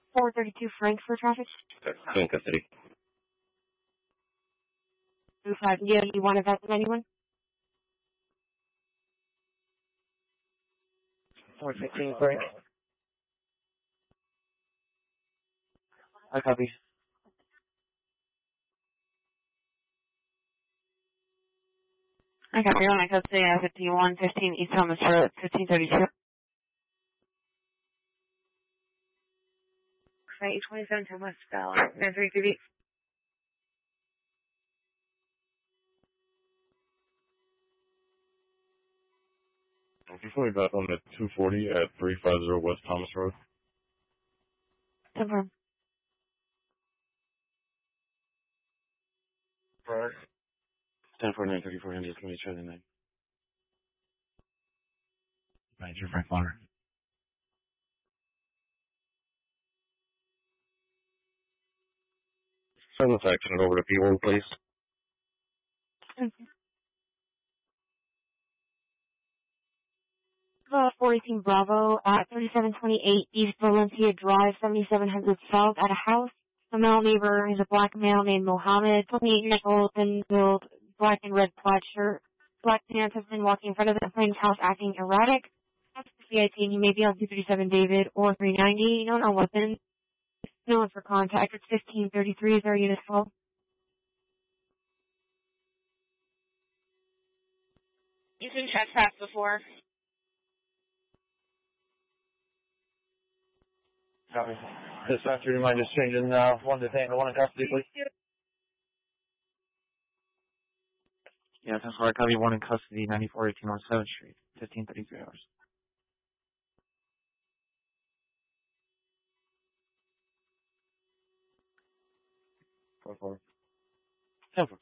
432 Frankfurt traffic. Still in custody. 25, yeah, you want to vet with anyone? 415 Frank. I copy. I got you on my custody at 5115 East Thomas Road, 1532. Right, 27 to West Bell, 933B. Before we got on the 240 at 350 West Thomas Road. Confirm. Right. 1049, 3400, 20, Charlie 9. Manager Frank Bonner. Send this action over to P1, please. Okay. 418 Bravo at 3728 East Valencia Drive, 7700 South at a house. A male neighbor is a black male named Mohammed, 28 years old, thin build, black and red plaid shirt. Black pants, has been walking in front of the plane's house acting erratic. After the CIT, and you may be on 237 David or 390. No, no weapon. No one for contact. It's 1533. Is our unit full? You can trespass before. Copy. Dispatcher, do you mind just changing one detained to one in custody, please? Yeah, that's why I copy one in custody, 9418 North 7th Street, 1533 hours. Four. 10-4.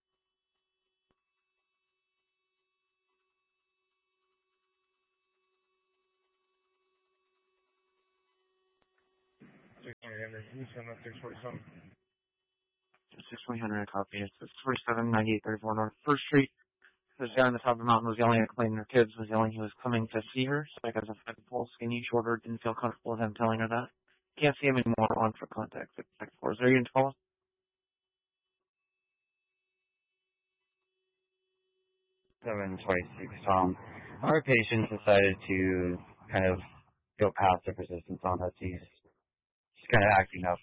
Six 620 copy. It's 47 98 34 North 1st Street. This guy on the top of the mountain was yelling at Clayton. Her kids was yelling he was coming to see her. So because of the full skinny, shorter, didn't feel comfortable with him telling her that. Can't see him anymore on for contact. 4. Is there you in 12? 726. Our patient decided to kind of go past the persistence on us. He's kind of acting up.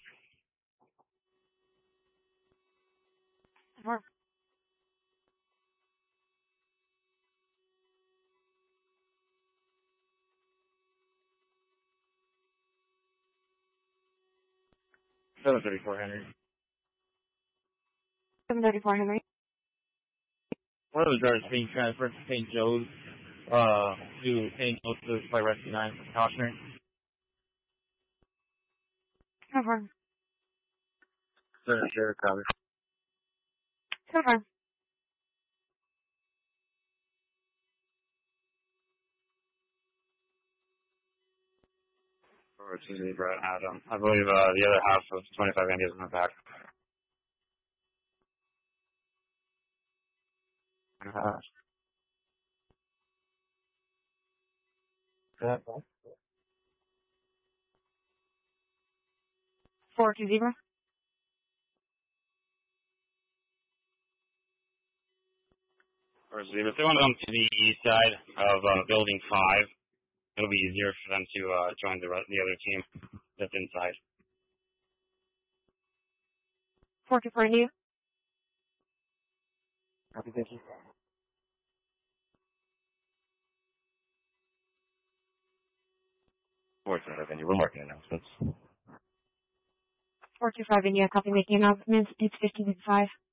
Or 734 Henry. 734 Henry. One of the drivers being transferred to St. Joe's to St. Joseph's by Rescue 9 for cautionary. Confirm. Sure, copy. Confirm. Or excuse me, Brett Adam. I believe the other half of 25 Indians in the back. That 420. Or if they want to come to the east side of Building 5, it'll be easier for them to join the other team that's inside. 424 India. copy, thank you. We're marking announcements. 425 India. Copy, making announcements. It's 1555.